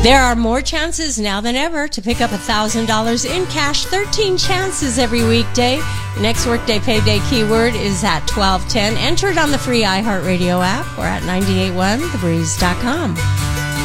There are more chances now than ever to pick up $1,000 in cash. 13 chances every weekday. The next Workday Payday keyword is at 1210. Enter it on the free iHeartRadio app or at 981thebreeze.com.